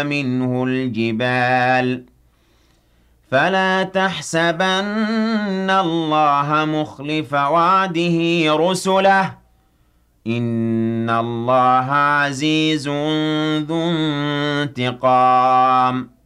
منه الجبال فلا تحسبن الله مخلف وعده رسله إن الله عزيز ذو انتقام